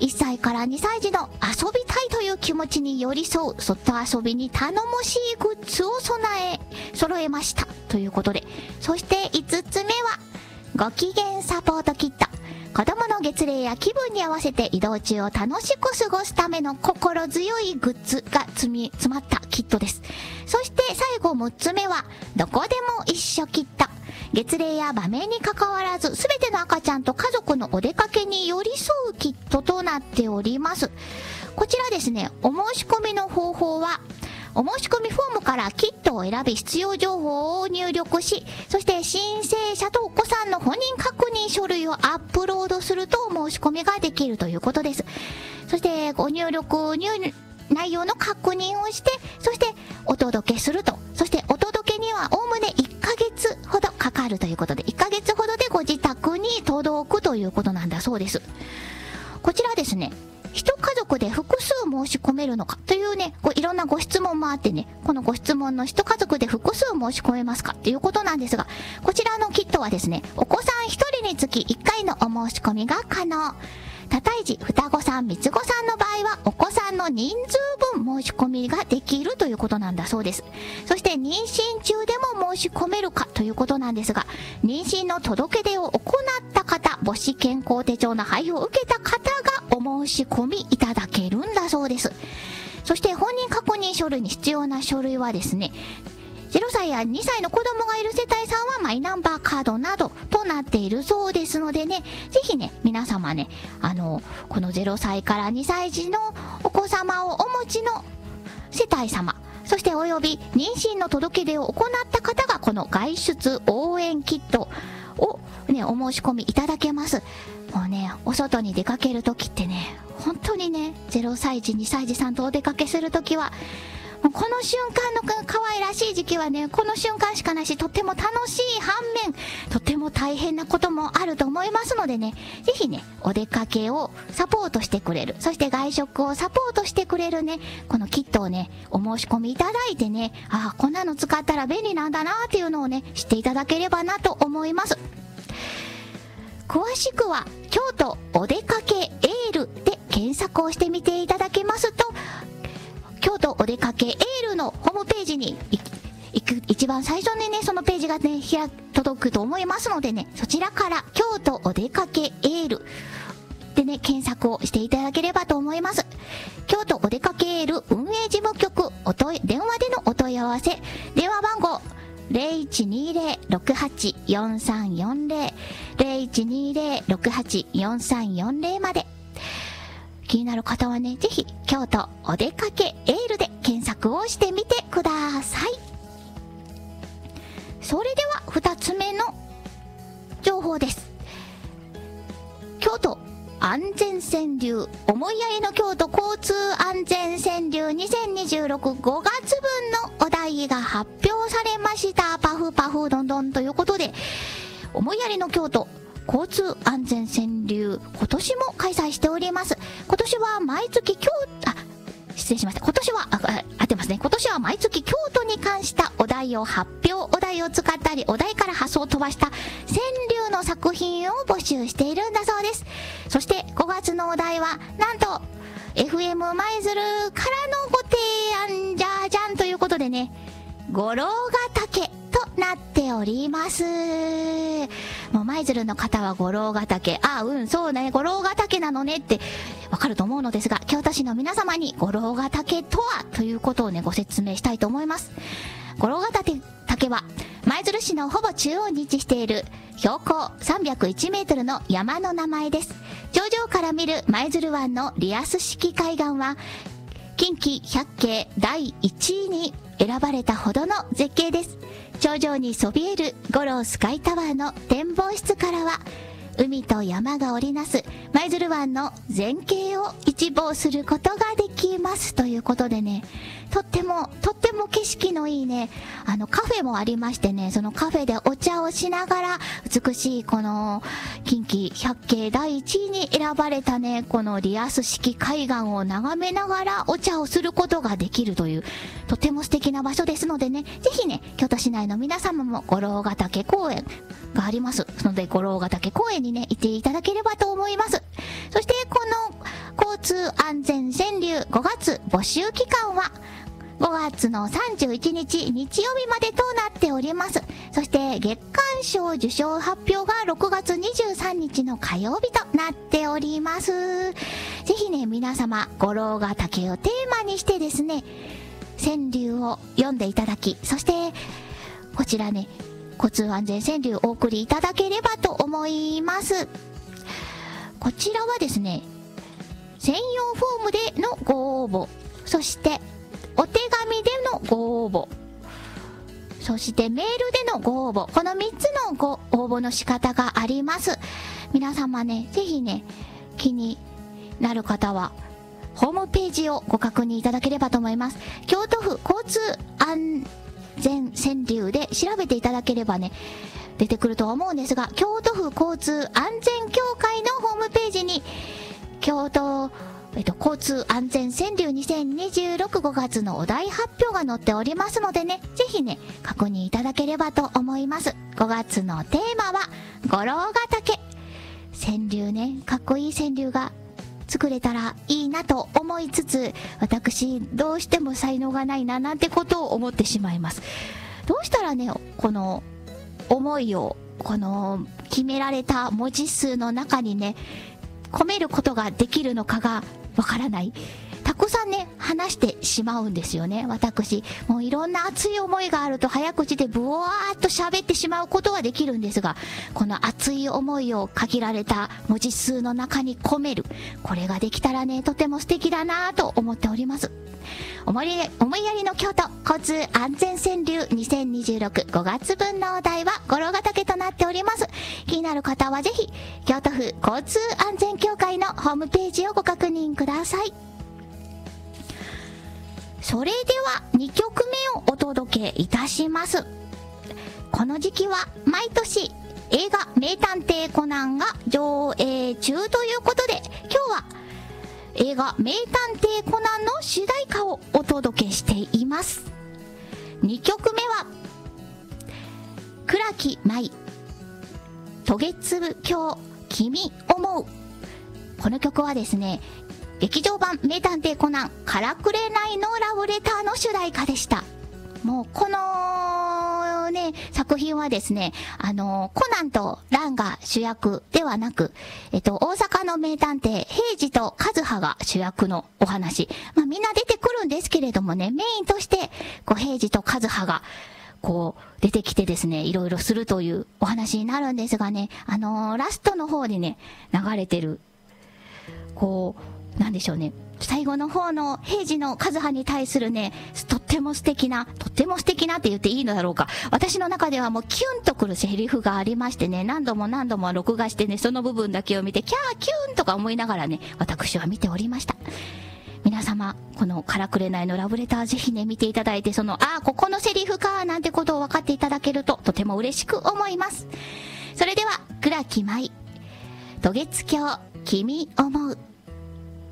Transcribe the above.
1歳から2歳児の遊びたいという気持ちに寄り添う外遊びに頼もしいグッズを揃えましたということで、そして5つ目はご機嫌サポートキット。子供の月齢や気分に合わせて移動中を楽しく過ごすための心強いグッズが詰まったキットです。そして最後6つ目はどこでも一緒キット。月齢や場面に関わらず、すべての赤ちゃんと家族のお出かけに寄り添うキットとなっております。こちらですね、お申し込みの方法は、お申し込みフォームからキットを選び必要情報を入力し、そして申請者とお子さんの本人確認書類をアップロードするとお申し込みができるということです。そしてご入力内容の確認をして、そしてお届けすると。そしてお届けにはおおむね1ヶ月ほどかかるということで、1ヶ月ほどでご自宅に届くということなんだそうです。こちらですね、一家族で複数申し込めるのかというね、いろんなご質問もあってね、このご質問の一家族で複数申し込めますかっていうことなんですが、こちらのキットはですね、お子さん1人につき1回のお申し込みが可能。多胎児、双子さん、三つ子さんの場合はお子さんの人数分申し込みができるということなんだそうです。そして妊娠中でも申し込めるかということなんですが、妊娠の届け出を行った方、母子健康手帳の配布を受けた方がお申し込みいただけるんだそうです。そして本人確認書類に必要な書類はですね、0歳や2歳の子供がいる世帯さんはマイナンバーカードなどとなっているそうですのでね、ぜひね、皆様ね、この0歳から2歳児のお子様をお持ちの世帯様、そしておよび妊娠の届け出を行った方がこの外出応援キットをね、お申し込みいただけます。もうね、お外に出かけるときってね、本当にね、0歳児、2歳児さんとお出かけするときは、この瞬間の可愛らしい時期はね、この瞬間しかないし、とっても楽しい反面、とっても大変なこともあると思いますのでね、ぜひね、お出かけをサポートしてくれる、そして外食をサポートしてくれるね、このキットをね、お申し込みいただいてね、こんなの使ったら便利なんだなっていうのをね、知っていただければなと思います。詳しくは、京都お出かけエールで検索をしてみていただけますと、京都お出かけエールのホームページに一番最初にね、そのページがね、届くと思いますのでね、そちらから京都お出かけエールでね、検索をしていただければと思います。京都お出かけエール運営事務局電話でのお問い合わせ、電話番号0120-684340 0120-684340まで。気になる方はね、ぜひ京都お出かけエールで検索をしてみてください。それでは2つ目の情報です。京都安全川柳、思いやりの京都交通安全川柳2026 5月分のお題が発表されました。パフパフどんどんということで、思いやりの京都交通安全川柳、今年も開催しております。今年は毎月失礼しました。今年は合ってますね。今年は毎月京都に関したお題を発表、お題を使ったり、お題から発想を飛ばした川柳の作品を募集しているんだそうです。そして5月のお題はなんと FM 舞鶴からのご提案じゃじゃんということでね、五郎ヶ岳となっております。もう舞鶴の方は五郎ヶ岳、そうね、五郎ヶ岳なのねってわかると思うのですが、京都市の皆様に五郎ヶ岳とはということをね、ご説明したいと思います。五郎ヶ岳は舞鶴市のほぼ中央に位置している標高301メートルの山の名前です。頂上から見る舞鶴湾のリアス式海岸は近畿百景第1位に選ばれたほどの絶景です。頂上にそびえる五郎スカイタワーの展望室からは海と山が織りなす舞鶴湾の全景を一望することができますということでね、とっても景色のいいね、カフェもありましてね、そのカフェでお茶をしながら美しいこの近畿百景第1位に選ばれたね、このリアス式海岸を眺めながらお茶をすることができるというとても素敵な場所ですのでね、ぜひね、京都市内の皆様も五郎ヶ岳公園がありますので、五郎ヶ岳公園にね、行っていただければと思います。そしてこの流5月募集期間は5月の31日日曜日までとなっております。そして月間賞受賞発表が6月23日の火曜日となっております。ぜひね、皆様五郎ヶ岳をテーマにしてですね、川柳を読んでいただき、そしてこちらね、交通安全川柳をお送りいただければと思います。こちらはですね、専用フォームでのご応募、そしてお手紙でのご応募、そしてメールでのご応募、この3つのご応募の仕方があります。皆様ね、ぜひね、気になる方はホームページをご確認いただければと思います。京都府交通安全川柳で調べていただければね、出てくるとは思うんですが、京都府交通安全協会のホームページに京都交通安全川柳2026 5月のお題発表が載っておりますのでね、ぜひね、確認いただければと思います。5月のテーマは五郎ヶ岳。川柳ね、かっこいい川柳が作れたらいいなと思いつつ、私どうしても才能がないななんてことを思ってしまいます。どうしたらね、この思いをこの決められた文字数の中にね、込めることができるのかがわからない。たくさんね、話してしまうんですよね。私もういろんな熱い思いがあると早口でブワーっと喋ってしまうことはできるんですが、この熱い思いを限られた文字数の中に込める、これができたらね、とても素敵だなと思っております。思いやりの京都交通安全川柳2026 5月分のお題は五郎ヶ岳となっております。気になる方はぜひ京都府交通安全協会のホームページをご確認ください。それでは2曲目をお届けいたします。この時期は毎年映画名探偵コナンが上映中ということで、今日は映画名探偵コナンの主題歌をお届けしています。2曲目は倉木舞、渡月橋君思う。この曲はですね、劇場版名探偵コナンからくれないのラブレターの主題歌でした。もうこのね、作品はですね、コナンとランが主役ではなく、大阪の名探偵平次と和葉が主役のお話。みんな出てくるんですけれどもね、メインとして平次と和葉が出てきてですね、いろいろするというお話になるんですがね、ラストの方でね、流れてるなんでしょうね、最後の方の平次の和葉に対するね、とっても素敵なって言っていいのだろうか、私の中ではもうキュンとくるセリフがありましてね、何度も録画してね、その部分だけを見てキャーキュンとか思いながらね、私は見ておりました。皆様、このからくれないのラブレターぜひね、見ていただいて、ここのセリフかなんてことを分かっていただけるととても嬉しく思います。それでは倉木舞、渡月橋君思う。